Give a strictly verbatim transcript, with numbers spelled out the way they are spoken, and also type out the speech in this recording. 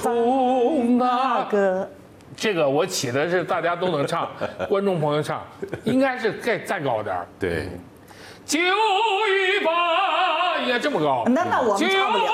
风那个。 这个我起的是大家都能唱，观众朋友唱，应该是再再高点儿。 对， 九与八应该这么高。 那那我们唱不了。